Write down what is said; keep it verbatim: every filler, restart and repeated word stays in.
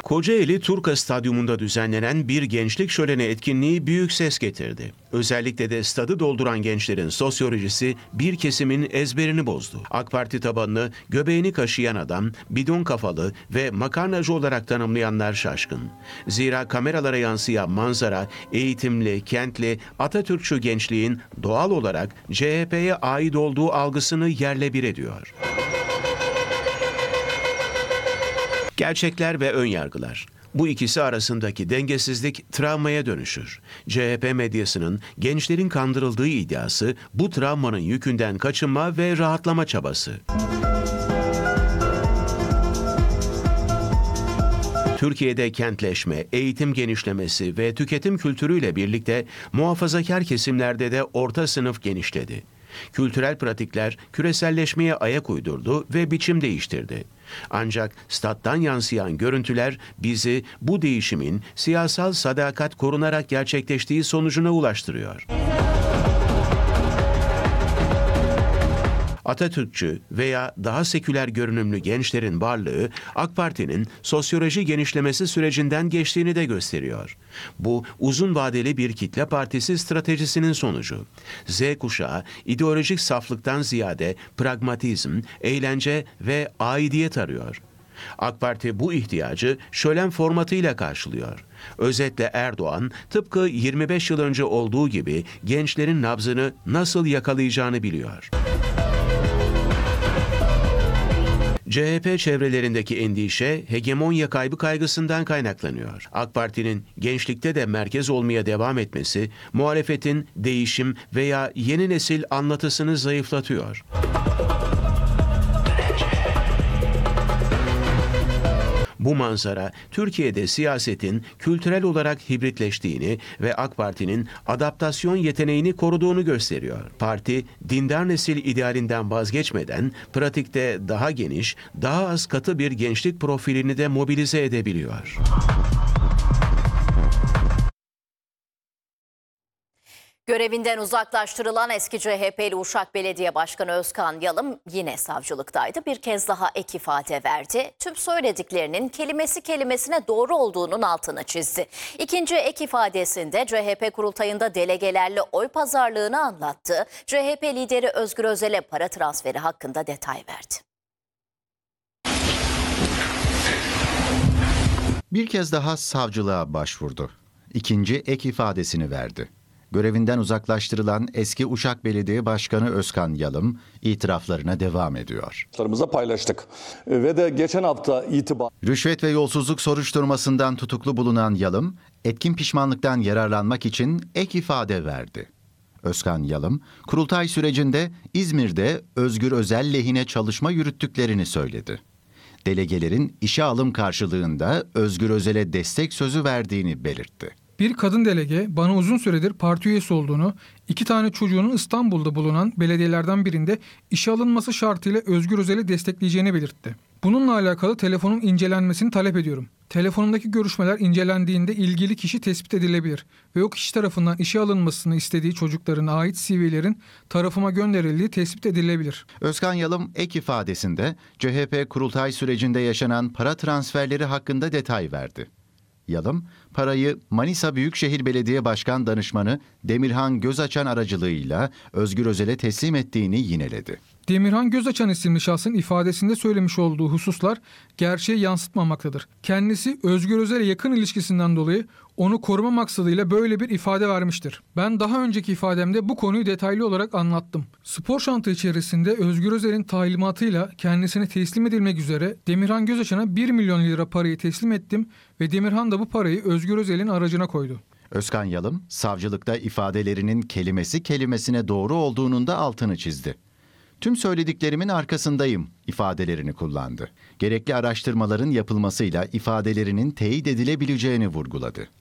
Kocaeli Turka Stadyumunda düzenlenen bir gençlik şöleni etkinliği büyük ses getirdi. Özellikle de stadı dolduran gençlerin sosyolojisi bir kesimin ezberini bozdu. AK Parti tabanını göbeğini kaşıyan adam, bidon kafalı ve makarnacı olarak tanımlayanlar şaşkın. Zira kameralara yansıyan manzara, eğitimli, kentli, Atatürkçü gençliğin doğal olarak C H P'ye ait olduğu algısını yerle bir ediyor. Gerçekler ve önyargılar. Bu ikisi arasındaki dengesizlik travmaya dönüşür. C H P medyasının gençlerin kandırıldığı iddiası bu travmanın yükünden kaçınma ve rahatlama çabası. Türkiye'de kentleşme, eğitim genişlemesi ve tüketim kültürüyle birlikte muhafazakar kesimlerde de orta sınıf genişledi. Kültürel pratikler küreselleşmeye ayak uydurdu ve biçim değiştirdi. Ancak stat'tan yansıyan görüntüler bizi bu değişimin siyasal sadakat korunarak gerçekleştiği sonucuna ulaştırıyor. Atatürkçü veya daha seküler görünümlü gençlerin varlığı AK Parti'nin sosyoloji genişlemesi sürecinden geçtiğini de gösteriyor. Bu uzun vadeli bir kitle partisi stratejisinin sonucu. Z kuşağı ideolojik saflıktan ziyade pragmatizm, eğlence ve aidiyet arıyor. AK Parti bu ihtiyacı şölen formatıyla karşılıyor. Özetle Erdoğan tıpkı yirmi beş yıl önce olduğu gibi gençlerin nabzını nasıl yakalayacağını biliyor. C H P çevrelerindeki endişe hegemonya kaybı kaygısından kaynaklanıyor. AK Parti'nin gençlikte de merkez olmaya devam etmesi, muhalefetin değişim veya yeni nesil anlatısını zayıflatıyor. Bu manzara Türkiye'de siyasetin kültürel olarak hibritleştiğini ve AK Parti'nin adaptasyon yeteneğini koruduğunu gösteriyor. Parti, dindar nesil idealinden vazgeçmeden pratikte daha geniş, daha az katı bir gençlik profilini de mobilize edebiliyor. Görevinden uzaklaştırılan eski C H P'li Uşak Belediye Başkanı Özkan Yalım yine savcılıktaydı. Bir kez daha ek ifade verdi. Tüm söylediklerinin kelimesi kelimesine doğru olduğunun altını çizdi. İkinci ek ifadesinde C H P kurultayında delegelerle oy pazarlığını anlattı. C H P lideri Özgür Özel'e para transferi hakkında detay verdi. Bir kez daha savcılığa başvurdu. İkinci ek ifadesini verdi. Görevinden uzaklaştırılan eski Uşak Belediye Başkanı Özkan Yalım itiraflarına devam ediyor. Paylaştık ve de geçen hafta itibar. Rüşvet ve yolsuzluk soruşturmasından tutuklu bulunan Yalım, etkin pişmanlıktan yararlanmak için ek ifade verdi. Özkan Yalım, kurultay sürecinde İzmir'de Özgür Özel lehine çalışma yürüttüklerini söyledi. Delegelerin işe alım karşılığında Özgür Özel'e destek sözü verdiğini belirtti. Bir kadın delege bana uzun süredir parti üyesi olduğunu, iki tane çocuğunun İstanbul'da bulunan belediyelerden birinde işe alınması şartıyla Özgür Özel'i destekleyeceğini belirtti. Bununla alakalı telefonun incelenmesini talep ediyorum. Telefonumdaki görüşmeler incelendiğinde ilgili kişi tespit edilebilir ve o kişi tarafından işe alınmasını istediği çocuklarına ait C V'lerin tarafıma gönderildiği tespit edilebilir. Özkan Yalım ek ifadesinde C H P kurultay sürecinde yaşanan para transferleri hakkında detay verdi. Yalım, parayı Manisa Büyükşehir Belediye Başkan Danışmanı Demirhan Gözaçan aracılığıyla Özgür Özel'e teslim ettiğini yineledi. Demirhan Gözaçan isimli şahsın ifadesinde söylemiş olduğu hususlar gerçeği yansıtmamaktadır. Kendisi Özgür Özel'e yakın ilişkisinden dolayı onu koruma maksadıyla böyle bir ifade vermiştir. Ben daha önceki ifademde bu konuyu detaylı olarak anlattım. Spor şantı içerisinde Özgür Özel'in talimatıyla kendisine teslim edilmek üzere Demirhan Gözaçan'a bir milyon lira parayı teslim ettim ve Demirhan da bu parayı Özgür Özel'in aracına koydu. Özkan Yalım, savcılıkta ifadelerinin kelimesi kelimesine doğru olduğunun da altını çizdi. Tüm söylediklerimin arkasındayım ifadelerini kullandı. Gerekli araştırmaların yapılmasıyla ifadelerinin teyit edilebileceğini vurguladı.